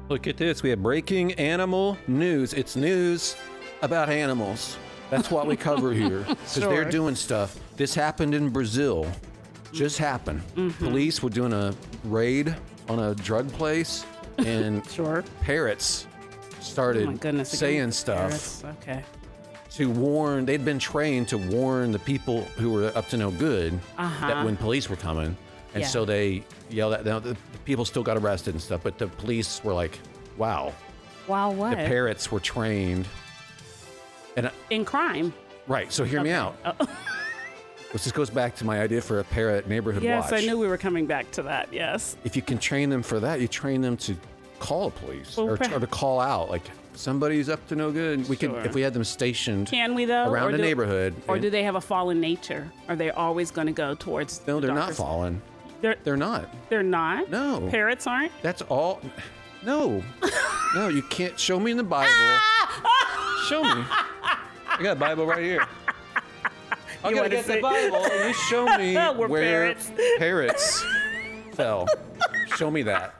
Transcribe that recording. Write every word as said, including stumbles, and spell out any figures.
Look at this. We have breaking animal news. It's news about animals. That's what we cover here. Because Sure. they're doing stuff. This happened in Brazil. Just happened. Mm-hmm. Police were doing a raid on a drug place, and Sure. parrots Oh started my goodness. again, saying stuff Paris. Okay. to warn. They'd been trained to warn the people who were up to no good Uh-huh. that when police were coming. And Yeah. so they yelled at them. The the people still got arrested and stuff, but the police were like, wow. Wow, what? The parrots were trained. And I- In crime. right, so hear me out. This just goes back to my idea for a parrot neighborhood Yes, watch. I knew we were coming back to that. Yes. If you can train them for that, you train them to call the police Well, or, perhaps- or to call out like somebody's up to no good. We Sure. could if we had them stationed Can we though? around Or the do- neighborhood. Or and- do they have a fallen nature? Are they always going to go towards? No, the they're not darker side? fallen. They're They're not. they're not. No. Parrots aren't. That's all. No, no, you can't show me in the Bible. Show me. I got a Bible right here. I You gotta wanna get see- the Bible. And you show me We're where parrots. parrots fell. Show me that.